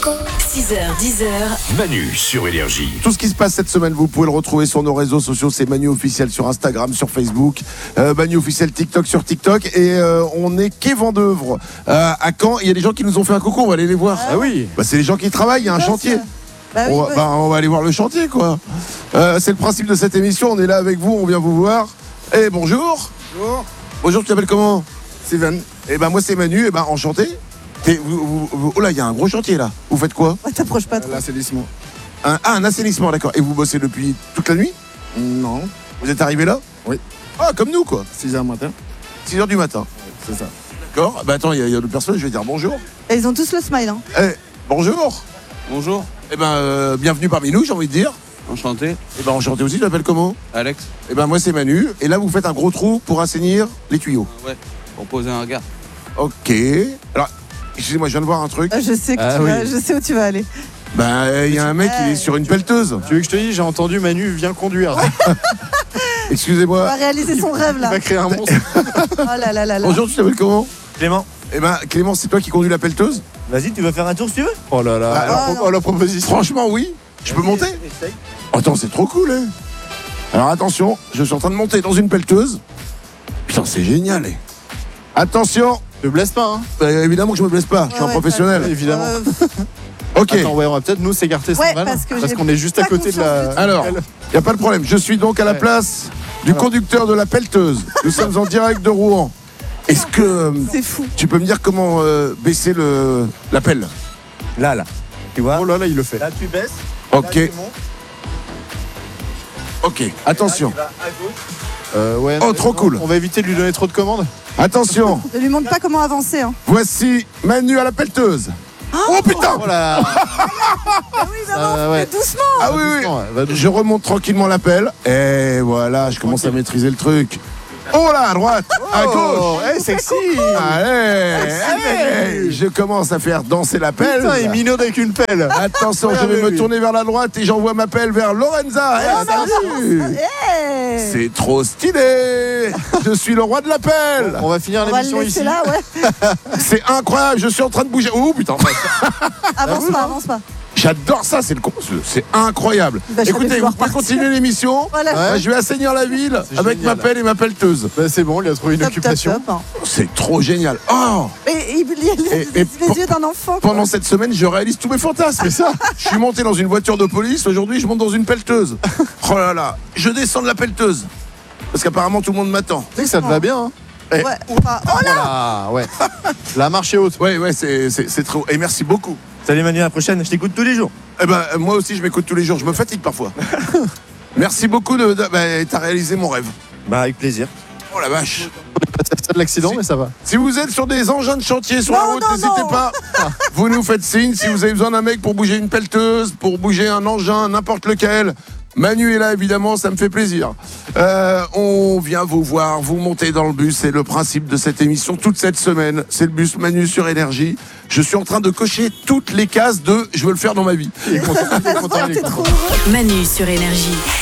6h, 10h. Manu sur Énergie. Tout ce qui se passe cette semaine, vous pouvez le retrouver sur nos réseaux sociaux. C'est Manu officiel sur Instagram, sur Facebook, Manu officiel TikTok sur TikTok. Et on est quai Vendœuvre à Caen. Il y a des gens qui nous ont fait un coucou, on va aller les voir. Ah oui. Bah, c'est les gens qui travaillent, il y a un chantier. Bah oui, On va aller voir le chantier, quoi. C'est le principe de cette émission. On est là avec vous, on vient vous voir. Et bonjour. Bonjour. Bonjour, tu t'appelles comment? Steven. Et ben moi c'est Manu. Et ben enchanté. Oh là, il y a un gros chantier là. Vous faites quoi? Ouais, t'approches pas trop. L'assainissement. Un assainissement, d'accord. Et vous bossez depuis toute la nuit? Non. Vous êtes arrivé là? Oui. Ah, comme nous, quoi. 6h matin. 6h du matin. C'est ça. D'accord. Bah attends, il y a d'autres personnes, je vais dire bonjour. Et ils ont tous le smile, hein. Eh, bonjour. Bonjour, Eh ben, bienvenue parmi nous, j'ai envie de dire. enchanté, Eh ben, enchanté aussi, tu t'appelles comment? Alex. Eh ben, moi c'est Manu. Et là, vous faites un gros trou pour assainir les tuyaux. Ouais, pour poser un regard. Ok. Alors, excusez-moi, je viens de voir un truc. Je sais je sais où tu vas aller. Ben, il y a un mec, il est sur une pelleteuse. Tu veux que je te dise, j'ai entendu Manu vient conduire. On Excusez-moi. va réaliser son rêve Il là. va créer un monstre. Oh là là là là. Bonjour, tu t'appelles comment? Clément, Eh ben, Clément, c'est toi qui conduis la pelleteuse? vas-y, tu veux faire un tour si tu veux? Oh là là. Ah, non. La proposition. Franchement, oui. Je peux monter? Essaye. Attends, c'est trop cool, hein. Alors attention, je suis en train de monter dans une pelleteuse. Putain, c'est génial, hein. Attention. Ne blesse pas, hein. Évidemment que je me blesse pas, je suis un Ouais, professionnel. Évidemment. Ok, Attends, ouais, on va peut-être nous s'écarter Ouais, Stéphane, parce que j'ai qu'on est juste à pas côté de la. confiance alors, il n'y a pas de problème. Je suis donc à la Ouais. place du Alors. conducteur de la pelleteuse. Nous sommes en direct de Rouen. Est-ce que C'est fou. tu peux me dire comment baisser la pelle? Là, tu vois? Oh là là, il le fait. Là, tu baisses. Ok, Là, tu montes. ok, attention, Là, tu vas à gauche. Ouais, Oh, trop cool. On va éviter de lui donner trop de commandes. attention. Ne lui montre pas comment avancer, hein. Voici Manu à la pelleteuse. Oh putain! Oh là. Oui, maman, ouais. doucement. Ah oui, oui. Doucement, ouais, va doucement. Je remonte tranquillement la pelle. Et voilà, je commence à maîtriser le truc. Oh là, à droite, à gauche. Oh, hey, sexy. Allez, allez. Je commence à faire danser la pelle. Putain, il minaude avec une pelle. Attention, Ouais, je vais oui, me oui. tourner vers la droite et j'envoie ma pelle vers Lorenza. Eh, salut. Hey. C'est trop stylé. Je suis le roi de la pelle. On va finir On va le l'émission laisser ici. là, ouais. C'est incroyable, je suis en train de bouger. Oh putain, Avance pas, avance pas. j'adore ça, c'est incroyable. Il va jamais Écoutez, pouvoir vous pouvez partir. continuer l'émission. Voilà. Bah, je vais assainir la ville C'est avec génial. ma pelle et ma pelleteuse. Bah, c'est bon, il a trouvé une Top, top, occupation. top, hein. C'est trop génial. Oh, Et il y a les yeux d'un enfant. quoi. pendant cette semaine, je réalise tous mes fantasmes. C'est ça. Je suis monté dans une voiture de police. Aujourd'hui, je monte dans une pelleteuse. Oh là là. Je descends de la pelleteuse. Parce qu'apparemment, tout le monde m'attend. Tu sais que ça te va bien, hein. Eh. Ouais. Enfin, oh là. Ah, ouais. La marche est haute. Ouais, c'est trop. Et merci beaucoup. Salut Manu, à la prochaine, je t'écoute tous les jours. Eh ben, moi aussi, je m'écoute tous les jours. Je me fatigue parfois. Merci beaucoup. T'as réalisé mon rêve. Bah, avec plaisir. Oh la vache. C'est de l'accident, mais ça va. Si vous êtes sur des engins de chantier sur la Non, route, non, n'hésitez non. pas. Vous nous faites signe. Si vous avez besoin d'un mec pour bouger une pelleteuse, pour bouger un engin, n'importe lequel. Manu est là, évidemment, ça me fait plaisir. On vient vous voir, vous montez dans le bus. C'est le principe de cette émission toute cette semaine. C'est le bus Manu sur Énergie. Je suis en train de cocher toutes les cases de « je veux le faire dans ma vie ». Il est content, il est content, il est T'es content. trop heureux. Manu sur Énergie.